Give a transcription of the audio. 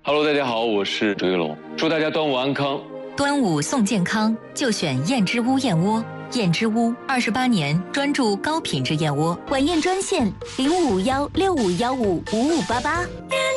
Hello， 大家好，我是周一龙，祝大家端午安康。 端午送健康，就选燕之屋燕窝。燕之屋28年专注高品质燕窝， 晚宴专线055165155588。